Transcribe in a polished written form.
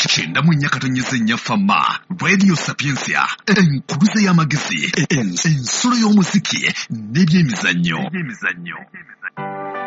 kyenda mu nnya katonnyesa ennya fama radio sapiensia enkuluze y'amagezi ensulo y'omuziki n'ebyemizannyo.